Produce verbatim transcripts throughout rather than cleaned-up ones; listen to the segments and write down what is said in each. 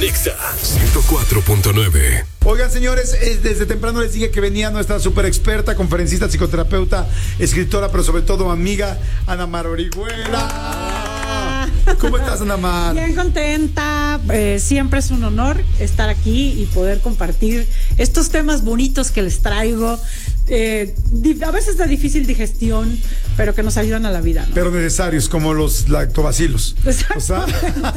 Nexa ciento cuatro punto nueve. Oigan, señores, desde temprano les dije que venía nuestra super experta, conferencista, psicoterapeuta, escritora, pero sobre todo amiga, Ana Mar Orihuela. ¿Cómo estás, Ana Mar? Bien contenta. Eh, siempre es un honor estar aquí y poder compartir estos temas bonitos que les traigo. Eh, a veces de difícil digestión, pero que nos ayudan a la vida, ¿no? Pero necesarios, como los lactobacilos. Exacto. O sea...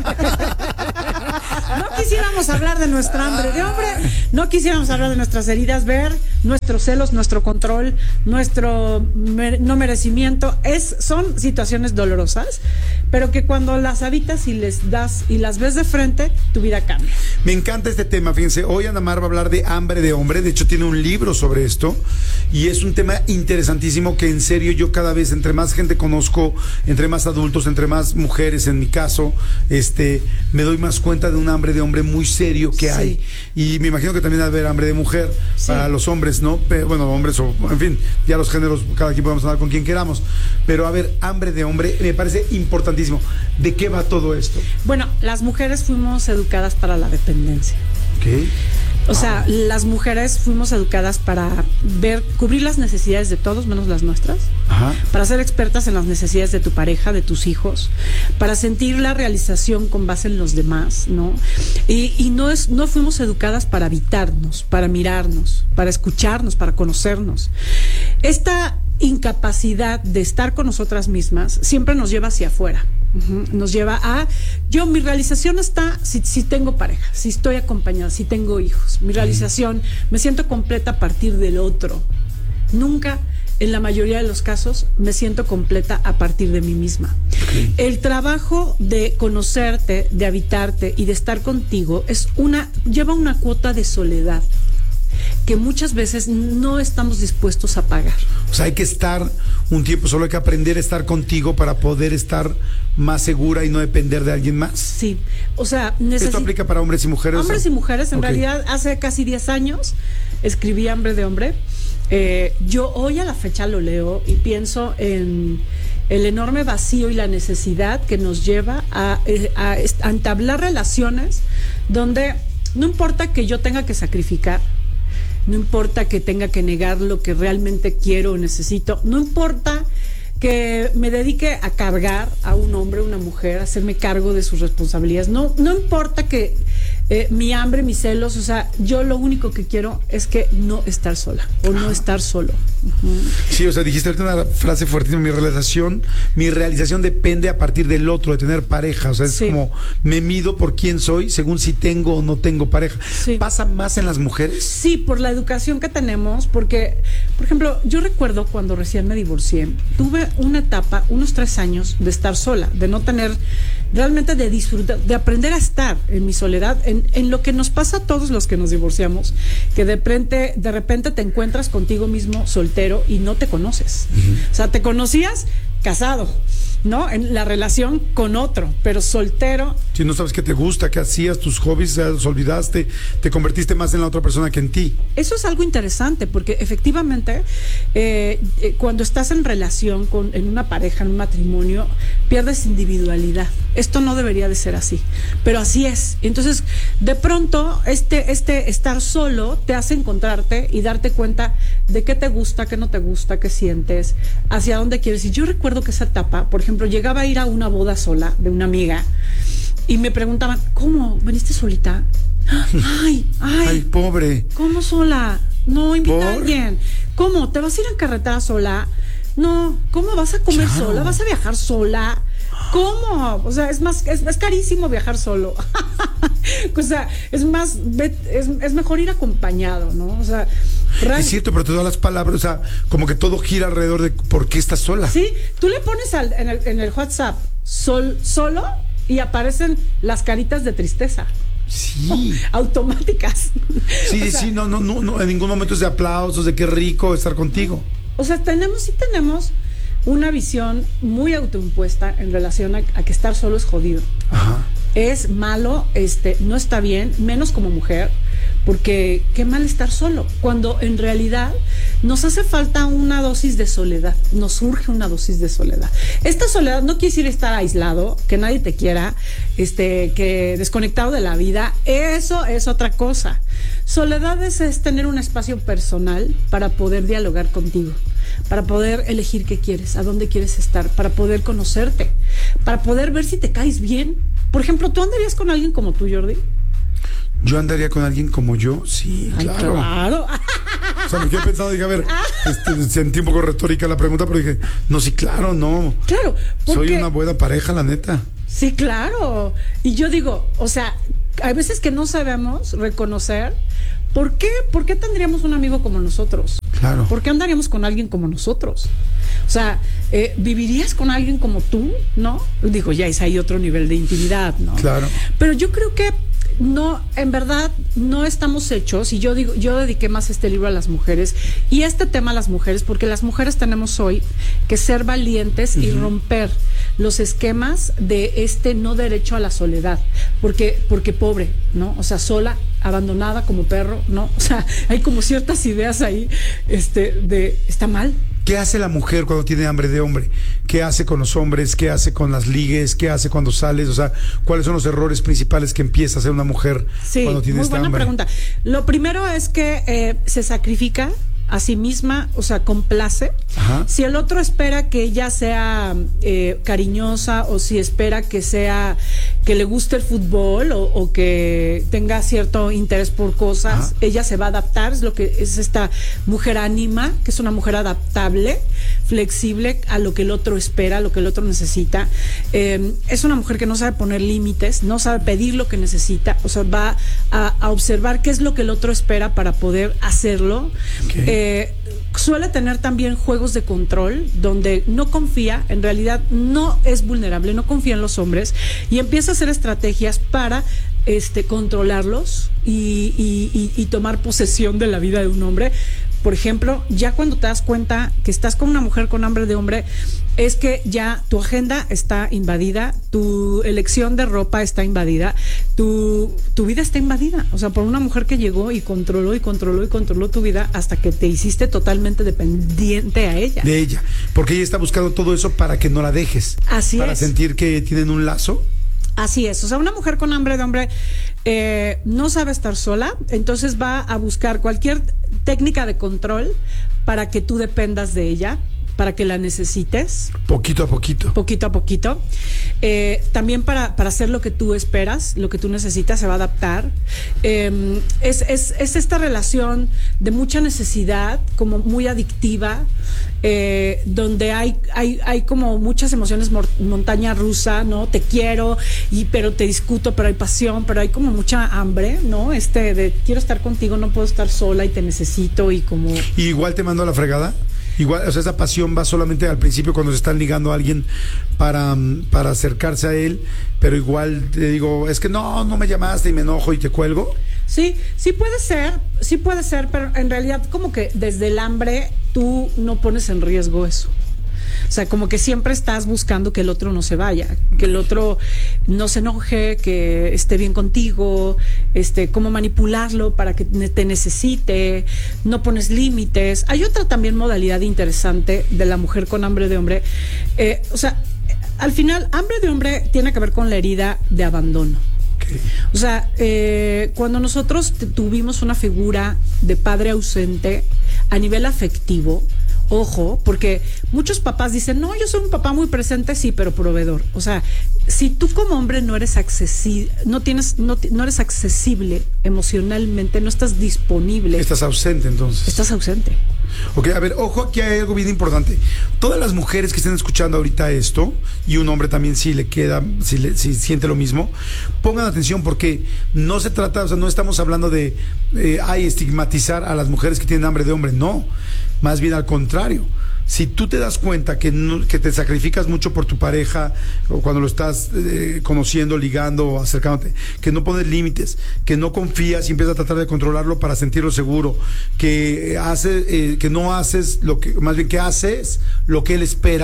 No quisiéramos hablar de nuestra hambre de hombre, no quisiéramos hablar de nuestras heridas, ver nuestros celos, nuestro control, nuestro mer- no merecimiento. Es, son situaciones dolorosas, pero que cuando las habitas y les das y las ves de frente, tu vida cambia. Me encanta este tema, fíjense. Hoy Ana Mar va a hablar de hambre de hombre. De hecho, tiene un libro sobre esto. Y es un tema interesantísimo que en serio yo cada vez, entre más gente conozco, entre más adultos, entre más mujeres en mi caso, este, me doy más cuenta de un hambre de hombre muy serio que Sí. hay. Y me imagino que también va a haber hambre de mujer Sí. para los hombres, ¿no? Pero, bueno, hombres o, en fin, ya los géneros, cada quien podemos hablar con quien queramos. Pero a ver, hambre de hombre me parece importantísimo. ¿De qué va todo esto? Bueno, las mujeres fuimos educadas para la dependencia. ¿Qué? O sea, las mujeres fuimos educadas para ver, cubrir las necesidades de todos, menos las nuestras. Ajá. Para ser expertas en las necesidades de tu pareja, de tus hijos, para sentir la realización con base en los demás, ¿no? Y, y no es, no fuimos educadas para habitarnos, para mirarnos, para escucharnos, para conocernos. Esta incapacidad de estar con nosotras mismas siempre nos lleva hacia afuera. Uh-huh. Nos lleva a, yo, mi realización está si, si tengo pareja, si estoy acompañada, si tengo hijos. Mi realización, me siento completa a partir del otro. Nunca, en la mayoría de los casos, me siento completa a partir de mí misma. Okay. El trabajo de conocerte, de habitarte y de estar contigo es una, lleva una cuota de soledad que muchas veces no estamos dispuestos a pagar. O sea, hay que estar un tiempo, solo hay que aprender a estar contigo para poder estar más segura y no depender de alguien más. Sí, o sea, necesito... ¿Esto aplica para hombres y mujeres? Hombres y mujeres, en okay. realidad, hace casi diez años escribí Hambre de Hombre. Eh, yo hoy a la fecha lo leo y pienso en el enorme vacío y la necesidad que nos lleva a, a, a entablar relaciones donde no importa que yo tenga que sacrificar, no importa que tenga que negar lo que realmente quiero o necesito, no importa que me dedique a cargar a un hombre o una mujer, a hacerme cargo de sus responsabilidades, no, no importa que eh, mi hambre, mis celos, o sea, yo lo único que quiero es que no estar sola o no estar solo. Uh-huh. Sí, o sea, dijiste ahorita una frase fuertísima, mi realización, mi realización depende a partir del otro, de tener pareja, o sea, es sí. como me mido por quién soy según si tengo o no tengo pareja. Sí. ¿Pasa más en las mujeres? Sí, por la educación que tenemos, porque, por ejemplo, yo recuerdo cuando recién me divorcié, tuve una etapa, unos tres años de estar sola, de no tener, realmente de disfrutar, de aprender a estar en mi soledad, en, en lo que nos pasa a todos los que nos divorciamos, que de repente, de repente te encuentras contigo mismo soltero y no te conoces. Uh-huh. O sea, te conocías casado, ¿no? En la relación con otro, pero soltero. Si no sabes qué te gusta, qué hacías, tus hobbies, los olvidaste, te convertiste más en la otra persona que en ti. Eso es algo interesante, porque efectivamente, eh, eh, cuando estás en relación con, en una pareja, en un matrimonio, pierdes individualidad. Esto no debería de ser así, pero así es. Entonces, de pronto, este, este estar solo te hace encontrarte y darte cuenta de qué te gusta, qué no te gusta, qué sientes, hacia dónde quieres. Y yo recuerdo que esa etapa, por ejemplo, llegaba a ir a una boda sola de una amiga y me preguntaban, ¿cómo? ¿Veniste solita? Ay, ay. Ay, pobre. ¿Cómo sola? No, invita ¿Por? a alguien. ¿Cómo? ¿Te vas a ir en carretera sola? No. ¿Cómo vas a comer Claro. sola? ¿Vas a viajar sola? ¿Cómo? O sea, es más, es, es carísimo viajar solo. O sea, es más, es, es mejor ir acompañado, ¿no? O sea, real... es cierto, pero todas las palabras, o sea, como que todo gira alrededor de por qué estás sola. Sí, tú le pones al, en, el, en el WhatsApp sol, solo y aparecen las caritas de tristeza. Sí. Automáticas. Sí, o sea, sí, no, no, no, no, en ningún momento es de aplausos, de qué rico estar contigo. O sea, tenemos, sí tenemos una visión muy autoimpuesta en relación a, a que estar solo es jodido. Ajá. Es malo, este, no está bien, menos como mujer, porque qué mal estar solo, cuando en realidad nos hace falta una dosis de soledad, nos surge una dosis de soledad. Esta soledad no quiere decir estar aislado, que nadie te quiera, este, que desconectado de la vida, eso es otra cosa. Soledad es, es tener un espacio personal para poder dialogar contigo, para poder elegir qué quieres, a dónde quieres estar, para poder conocerte, para poder ver si te caes bien. Por ejemplo, ¿tú andarías con alguien como tú, Jordi? Yo andaría con alguien como yo, sí, Ay, claro. claro. O sea, me quedé pensando, dije, a ver, este, sentí un poco retórica la pregunta, pero dije, no, sí, claro, no. Claro. Porque, soy una buena pareja, la neta. Sí, claro. Y yo digo, o sea, hay veces que no sabemos reconocer. ¿Por qué? ¿Por qué tendríamos un amigo como nosotros? Claro. ¿Por qué andaríamos con alguien como nosotros? O sea, eh, ¿vivirías con alguien como tú? ¿No? Digo, ya es ahí otro nivel de intimidad, ¿no? Claro. Pero yo creo que no, en verdad, no estamos hechos, y yo digo, yo dediqué más este libro a las mujeres, y este tema a las mujeres, porque las mujeres tenemos hoy que ser valientes, uh-huh, y romper los esquemas de este no derecho a la soledad, porque, porque pobre, ¿no? O sea, sola, abandonada como perro, ¿no? O sea, hay como ciertas ideas ahí, este, de, está mal. ¿Qué hace la mujer cuando tiene hambre de hombre? ¿Qué hace con los hombres? ¿Qué hace con las ligues? ¿Qué hace cuando sales? O sea, ¿cuáles son los errores principales que empieza a hacer una mujer sí, cuando tiene esta hambre? Sí, muy buena pregunta. Lo primero es que eh, se sacrifica a sí misma, o sea, complace. Ajá. Si el otro espera que ella sea eh, cariñosa, o si espera que sea, que le guste el fútbol, o, o que tenga cierto interés por cosas, ajá, ella se va a adaptar. Es lo que es esta mujer ánima, que es una mujer adaptable, flexible a lo que el otro espera, a lo que el otro necesita. Eh, es una mujer que no sabe poner límites, no sabe pedir lo que necesita, o sea, va a, a observar qué es lo que el otro espera para poder hacerlo. Okay. Eh, Eh, suele tener también juegos de control donde no confía, en realidad no es vulnerable, no confía en los hombres, y empieza a hacer estrategias para este, controlarlos y, y, y, y tomar posesión de la vida de un hombre. Por ejemplo, ya cuando te das cuenta que estás con una mujer con hambre de hombre, es que ya tu agenda está invadida, tu elección de ropa está invadida, tu, tu vida está invadida. O sea, por una mujer que llegó y controló y controló y controló tu vida hasta que te hiciste totalmente dependiente a ella. De ella, porque ella está buscando todo eso para que no la dejes. Así para es. Para sentir que tienen un lazo. Así es, o sea, una mujer con hambre de hombre eh, no sabe estar sola, entonces va a buscar cualquier técnica de control para que tú dependas de ella, para que la necesites. Poquito a poquito. Poquito a poquito. Eh, también para, para hacer lo que tú esperas, lo que tú necesitas, se va a adaptar. Eh, es, es, es esta relación de mucha necesidad, como muy adictiva, eh, donde hay, hay, hay como muchas emociones, montaña rusa, ¿no? Te quiero, y, pero te discuto, pero hay pasión, pero hay como mucha hambre, ¿no? Este de quiero estar contigo, no puedo estar sola y te necesito, y como... ¿Y igual te mando a la fregada? Igual, o sea, esa pasión va solamente al principio cuando se están ligando a alguien para, para acercarse a él, pero igual te digo, es que no, no me llamaste y me enojo y te cuelgo. Sí, sí puede ser, sí puede ser, pero en realidad como que desde el hambre tú no pones en riesgo eso. O sea, como que siempre estás buscando que el otro no se vaya, que el otro no se enoje, que esté bien contigo, este, cómo manipularlo para que te necesite, no pones límites. Hay otra también modalidad interesante de la mujer con hambre de hombre. Eh, o sea, al final, hambre de hombre tiene que ver con la herida de abandono. Okay. O sea, eh, cuando nosotros tuvimos una figura de padre ausente a nivel afectivo, ojo, porque muchos papás dicen, no, yo soy un papá muy presente, sí, pero proveedor. O sea, si tú como hombre no eres accesible, no tienes, no, no eres accesible emocionalmente, no estás disponible. Estás ausente, entonces. Estás ausente. Ok, a ver, ojo, aquí hay algo bien importante. Todas las mujeres que estén escuchando ahorita esto, y un hombre también si le queda, si, le, si siente lo mismo, pongan atención, porque no se trata, o sea, no estamos hablando de, eh, ay, estigmatizar a las mujeres que tienen hambre de hombre, no. Más bien al contrario. Si tú te das cuenta que, no, que te sacrificas mucho por tu pareja, o cuando lo estás eh, conociendo, ligando o acercándote, que no pones límites, que no confías y empiezas a tratar de controlarlo para sentirlo seguro, que hace, eh, que no haces lo que, más bien que haces lo que él espera,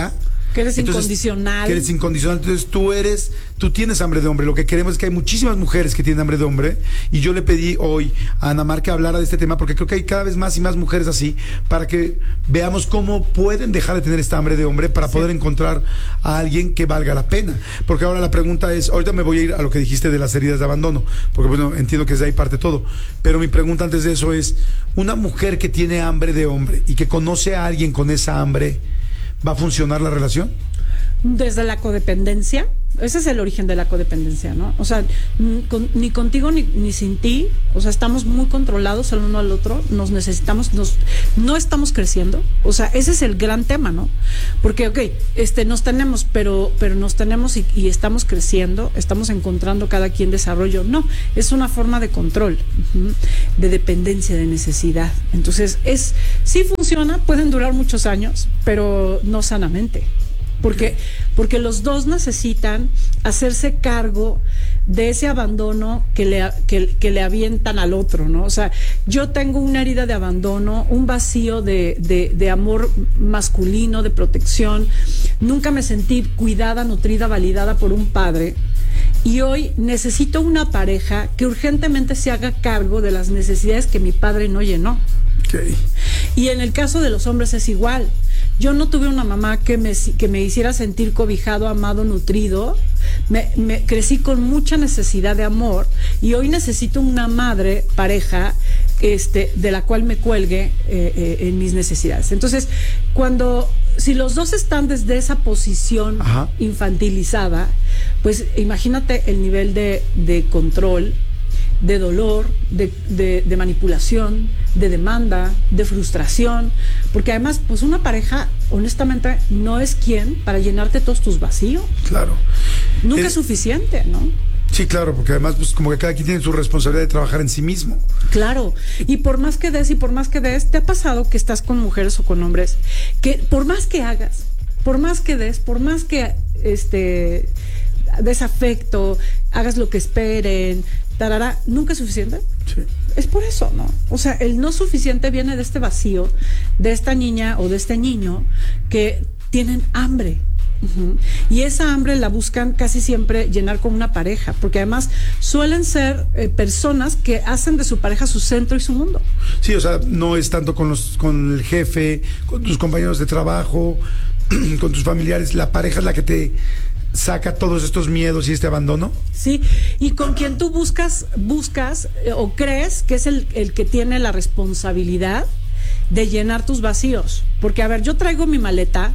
Que eres Entonces, incondicional. Que eres incondicional. Entonces tú eres, tú tienes hambre de hombre. Lo que queremos es que hay muchísimas mujeres que tienen hambre de hombre. Y yo le pedí hoy a Ana Mar que hablara de este tema porque creo que hay cada vez más y más mujeres así para que veamos cómo pueden dejar de tener esta hambre de hombre para sí. poder encontrar a alguien que valga la pena. Porque ahora la pregunta es, ahorita me voy a ir a lo que dijiste de las heridas de abandono, porque bueno, entiendo que desde ahí parte todo. Pero mi pregunta antes de eso es, una mujer que tiene hambre de hombre y que conoce a alguien con esa hambre, ¿va a funcionar la relación? Desde la codependencia, ese es el origen de la codependencia, ¿no? O sea, ni, con, ni contigo ni, ni sin ti, o sea, estamos muy controlados el uno al otro, nos necesitamos, nos, no estamos creciendo, o sea, ese es el gran tema, ¿no? Porque, ok, este, nos tenemos, pero, pero nos tenemos y, y estamos creciendo, estamos encontrando cada quien desarrollo, no, es una forma de control, uh-huh, de dependencia, de necesidad. Entonces, es, sí funciona, pueden durar muchos años, pero no sanamente. Porque, porque los dos necesitan hacerse cargo de ese abandono que le, que, que le avientan al otro, ¿no? O sea, yo tengo una herida de abandono, un vacío de, de, de amor masculino, de protección. Nunca me sentí cuidada, nutrida, validada por un padre. Y hoy necesito una pareja que urgentemente se haga cargo de las necesidades que mi padre no llenó. Okay. Y en el caso de los hombres es igual. Yo no tuve una mamá que me, que me hiciera sentir cobijado, amado, nutrido. Me, me crecí con mucha necesidad de amor y hoy necesito una madre, pareja, este, de la cual me cuelgue eh, eh, en mis necesidades. Entonces, cuando, si los dos están desde esa posición Ajá. infantilizada, pues imagínate el nivel de, de control, de dolor, de, de, de manipulación, de demanda, de frustración, porque además, pues una pareja, honestamente, no es quien para llenarte todos tus vacíos. Claro. Nunca es, es suficiente, ¿no? Sí, claro, porque además, pues como que cada quien tiene su responsabilidad de trabajar en sí mismo. Claro, y por más que des y por más que des, ¿te ha pasado que estás con mujeres o con hombres que por más que hagas, por más que des, por más que este desafecto, hagas lo que esperen, tarara, nunca es suficiente? Sí. Es por eso, ¿no? O sea, el no suficiente viene de este vacío, de esta niña o de este niño que tienen hambre. Uh-huh. Y esa hambre la buscan casi siempre llenar con una pareja, porque además suelen ser eh, personas que hacen de su pareja su centro y su mundo. Sí, o sea, no es tanto con los, con el jefe, con tus compañeros de trabajo, con tus familiares, la pareja es la que te saca todos estos miedos y este abandono. Sí, y con quien tú buscas, buscas eh, o crees que es el, el que tiene la responsabilidad de llenar tus vacíos. Porque, a ver, yo traigo mi maleta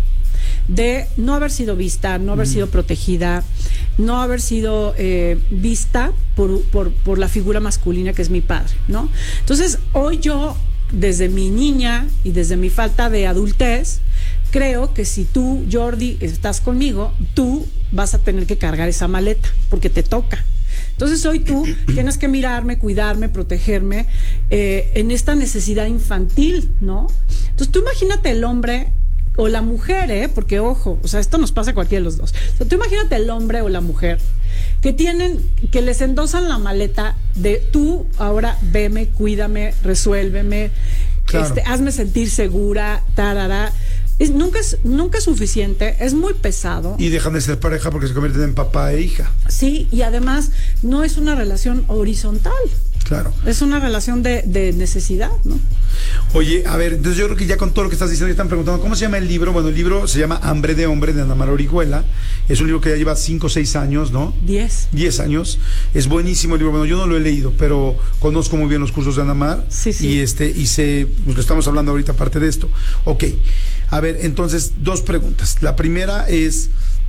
de no haber sido vista, no haber mm. sido protegida, no haber sido eh, vista por, por, por la figura masculina que es mi padre, ¿no? Entonces, hoy yo, desde mi niña y desde mi falta de adultez, creo que si tú, Jordi, estás conmigo, tú vas a tener que cargar esa maleta, porque te toca. Entonces hoy tú tienes que mirarme, cuidarme, protegerme eh, en esta necesidad infantil, ¿no? Entonces tú imagínate el hombre o la mujer, ¿eh? Porque ojo, o sea, esto nos pasa a cualquiera de los dos. O sea, tú imagínate el hombre o la mujer que tienen, que les endosan la maleta de tú ahora veme, cuídame, resuélveme, claro. este, hazme sentir segura, tarara. Es, nunca, es, nunca es suficiente, es muy pesado. Y dejan de ser pareja porque se convierten en papá e hija. Sí, y además no es una relación horizontal. Claro. Es una relación de, de necesidad, ¿no? Oye, a ver, entonces yo creo que ya con todo lo que estás diciendo, ya están preguntando, ¿cómo se llama el libro? Bueno, el libro se llama Hambre de Hombre, de Ana Mar Orihuela. Es un libro que ya lleva cinco o seis años, ¿no? Diez. Diez años. Es buenísimo el libro. Bueno, yo no lo he leído, pero conozco muy bien los cursos de Ana Mar. Sí, sí. Y, este, y sé, pues lo estamos hablando ahorita aparte de esto. Ok. A ver, entonces, dos preguntas. La primera es,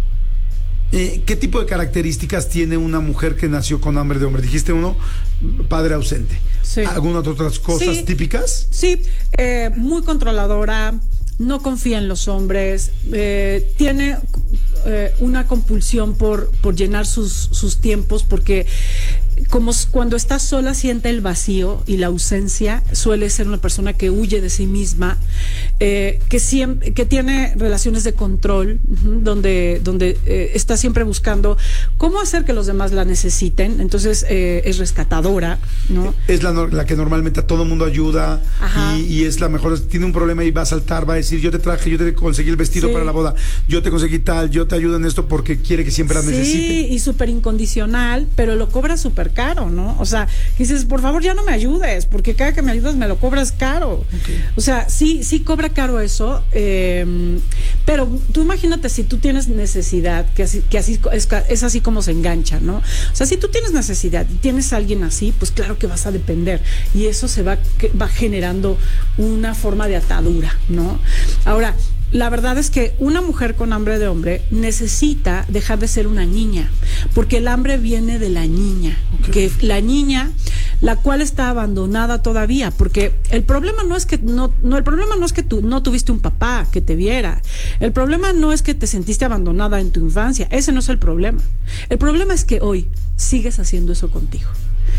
eh, ¿qué tipo de características tiene una mujer que nació con hambre de hombre? Dijiste uno, padre ausente. Sí. ¿Algunas otras cosas sí. típicas? Sí, eh, muy controladora, no confía en los hombres, eh, tiene eh, una compulsión por, por llenar sus, sus tiempos, porque como cuando está sola siente el vacío y la ausencia, suele ser una persona que huye de sí misma, eh, que siempre, que tiene relaciones de control, uh-huh, donde, donde eh, está siempre buscando cómo hacer que los demás la necesiten, entonces eh, es rescatadora, ¿no? Es la, la que normalmente a todo mundo ayuda y, y es la mejor, tiene un problema y va a saltar, va a decir, yo te traje, yo te conseguí el vestido sí. para la boda, yo te conseguí tal, yo te ayudo en esto porque quiere que siempre la sí, necesite. Sí, y súper incondicional, pero lo cobra súper caro, ¿no? O sea, dices, por favor ya no me ayudes, porque cada que me ayudas me lo cobras caro. Okay. O sea, sí, sí cobra caro eso, eh, pero tú imagínate si tú tienes necesidad, que así, que así es, es así como se engancha, ¿no? O sea, si tú tienes necesidad y tienes a alguien así, pues claro que vas a depender y eso se va, va generando una forma de atadura, ¿no? Ahora, la verdad es que una mujer con hambre de hombre necesita dejar de ser una niña, porque el hambre viene de la niña, okay. que la niña, la cual está abandonada todavía, porque el problema no es que no, no el problema no es que tú no tuviste un papá que te viera, el problema no es que te sentiste abandonada en tu infancia, ese no es el problema, el problema es que hoy sigues haciendo eso contigo.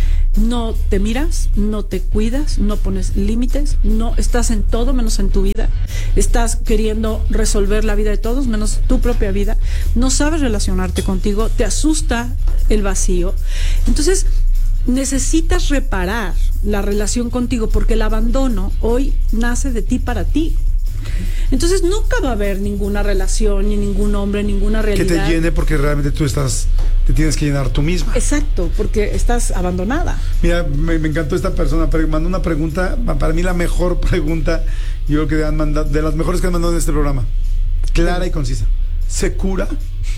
No te miras, no te cuidas, no pones límites, no estás en todo menos en tu vida, estás queriendo resolver la vida de todos menos tu propia vida, no sabes relacionarte contigo, te asusta el vacío. Entonces necesitas reparar la relación contigo porque el abandono hoy nace de ti para ti. Entonces nunca va a haber ninguna relación, ni ningún hombre, ninguna realidad que te llene porque realmente tú estás, te tienes que llenar tú misma. Exacto, porque estás abandonada. Mira, me, me encantó esta persona, pero mandó una pregunta, para mí la mejor pregunta, yo creo que han mandado, de las mejores que han mandado en este programa, clara y concisa. ¿Se cura?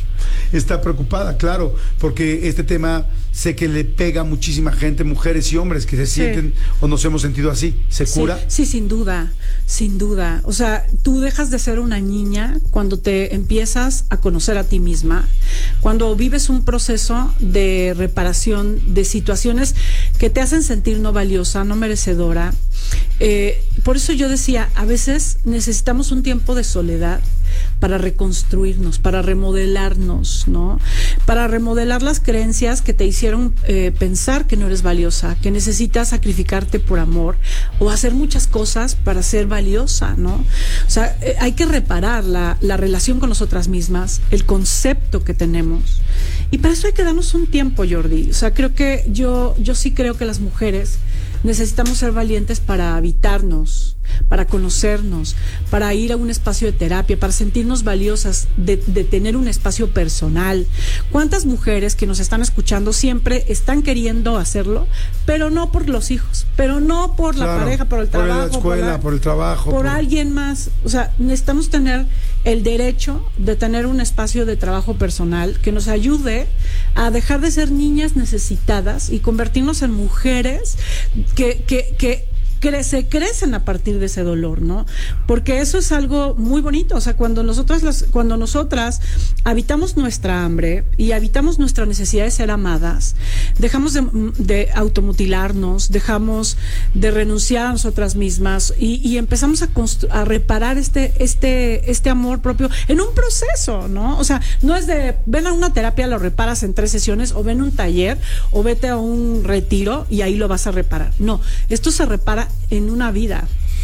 Está preocupada, claro, porque este tema sé que le pega a muchísima gente, mujeres y hombres que se sí. sienten o nos hemos sentido así. ¿Se cura? Sí, sí, sin duda, sin duda. O sea, tú dejas de ser una niña cuando te empiezas a conocer a ti misma, cuando vives un proceso de reparación de situaciones que te hacen sentir no valiosa, no merecedora. Eh, por eso yo decía, a veces necesitamos un tiempo de soledad para reconstruirnos, para remodelarnos, ¿no? Para remodelar las creencias que te hicieron eh, pensar que no eres valiosa, que necesitas sacrificarte por amor o hacer muchas cosas para ser valiosa, ¿no? O sea, eh, hay que reparar la, la relación con nosotras mismas, el concepto que tenemos. Y para eso hay que darnos un tiempo, Jordi. O sea, creo que yo, yo sí creo que las mujeres necesitamos ser valientes para habitarnos, para conocernos, para ir a un espacio de terapia, para sentirnos valiosas, de, de tener un espacio personal. ¿Cuántas mujeres que nos están escuchando siempre están queriendo hacerlo, pero no por los hijos, pero no por la claro, pareja, por el trabajo, por la escuela, por, la, por el trabajo, por, por alguien más? O sea, necesitamos tener el derecho de tener un espacio de trabajo personal que nos ayude a dejar de ser niñas necesitadas y convertirnos en mujeres que, que, que cre- se crecen a partir de ese dolor, ¿no? Porque eso es algo muy bonito. O sea, cuando nosotras las, cuando nosotras habitamos nuestra hambre y habitamos nuestra necesidad de ser amadas, dejamos de, de automutilarnos, dejamos de renunciar a nosotras mismas y, y empezamos a, constru- a reparar este, este, este amor propio en un proceso, ¿no? O sea, no es de ven a una terapia, lo reparas en tres sesiones, o ven a un taller, o vete a un retiro y ahí lo vas a reparar. No, esto se repara en una vida.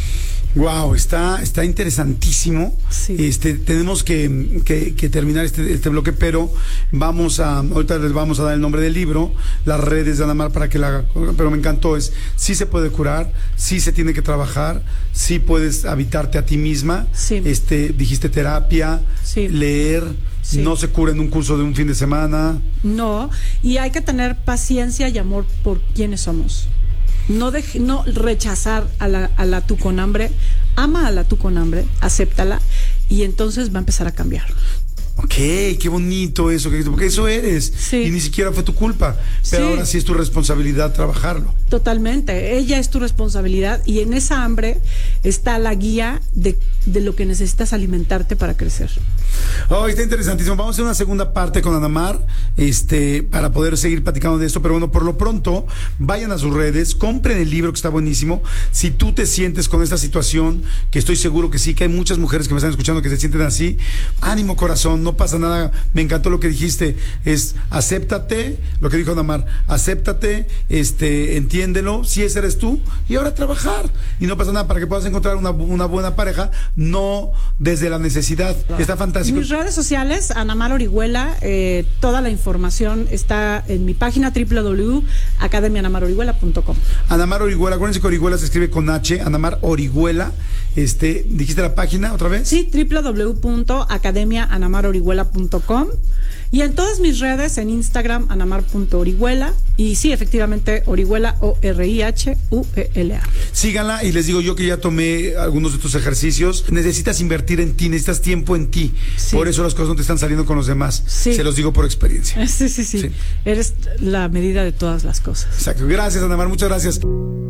Wow, está, está interesantísimo. Sí. Este, tenemos que, que, que terminar este, este bloque, pero vamos a, ahorita les vamos a dar el nombre del libro, las redes de Ana Mar para que la, pero me encantó, es, sí se puede curar, sí se tiene que trabajar, sí puedes habitarte a ti misma, sí. este, dijiste terapia, sí. leer, sí. no se cura en un curso de un fin de semana. No, y hay que tener paciencia y amor por quienes somos. No, deje, no rechazar a la, a la tú con hambre, ama a la tú con hambre, acéptala y entonces va a empezar a cambiar. Ok, qué bonito eso, porque eso eres, sí. y ni siquiera fue tu culpa, pero sí. ahora sí es tu responsabilidad trabajarlo. Totalmente, ella es tu responsabilidad y en esa hambre está la guía de, de lo que necesitas alimentarte para crecer. Oh, está interesantísimo. Vamos a hacer una segunda parte con Ana Mar, este, para poder seguir platicando de esto, pero bueno, por lo pronto, vayan a sus redes, compren el libro que está buenísimo. Si tú te sientes con esta situación, que estoy seguro que sí, que hay muchas mujeres que me están escuchando que se sienten así, ánimo corazón, no pasa nada. Me encantó lo que dijiste, es acéptate, lo que dijo Ana Mar, acéptate, este, entiéndelo, si ese eres tú, y ahora trabajar, y no pasa nada, para que puedas encontrar una, una buena pareja, no desde la necesidad. Está fantástico. Mis redes sociales, Ana Mar Orihuela, eh, toda la información está en mi página doble u doble u doble u punto academia ana mar orihuela punto com. Ana Mar Orihuela, acuérdense que Orihuela se escribe con H, Ana Mar Orihuela. Este, ¿dijiste la página otra vez? Sí, doble u doble u doble u punto academia ana mar orihuela punto com. Y en todas mis redes, en Instagram, anamar punto orihuela. Y sí, efectivamente, Orihuela, O R I H U E L A. Síganla, y les digo yo que ya tomé algunos de tus ejercicios. Necesitas invertir en ti, necesitas tiempo en ti. Sí. Por eso las cosas no te están saliendo con los demás. Sí. Se los digo por experiencia. Sí, sí, sí, sí. Eres la medida de todas las cosas. Exacto. Gracias, Ana Mar, muchas gracias.